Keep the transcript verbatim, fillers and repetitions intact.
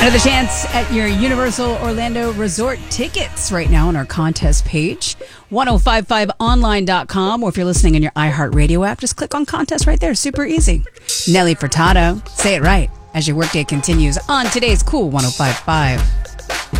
Another chance at your Universal Orlando Resort tickets right now on our contest page, ten fifty-five online dot com, or if you're listening on your iHeartRadio app, just click on contest right there. Super easy. Nelly Furtado, say it right as your workday continues on today's Cool ten fifty-five.